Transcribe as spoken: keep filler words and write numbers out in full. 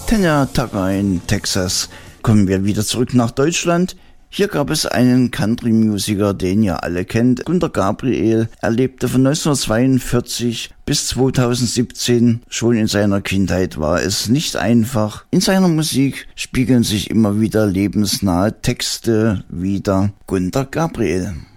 Tanya Tucker in Texas. Kommen wir wieder zurück nach Deutschland. Hier gab es einen Country-Musiker, den ihr alle kennt, Günter Gabriel. Er lebte von neunzehnhundertzweiundvierzig bis zweitausendsiebzehn. Schon in seiner Kindheit war es nicht einfach. In seiner Musik spiegeln sich immer wieder lebensnahe Texte wider. Günter Gabriel.